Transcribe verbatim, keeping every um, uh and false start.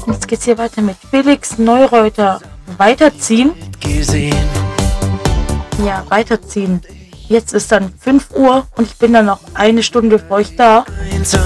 Und jetzt geht's hier weiter mit Felix Neureuter. Weiterziehen. Gesehen. Ja, weiterziehen. Jetzt ist dann fünf Uhr und ich bin dann noch eine Stunde für euch da.